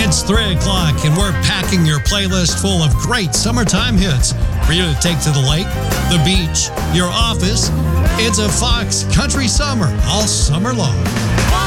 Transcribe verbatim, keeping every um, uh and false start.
It's three o'clock, and we're packing your playlist full of great summertime hits for you to take to the lake, the beach, your office. It's a Fox Country Summer all summer long.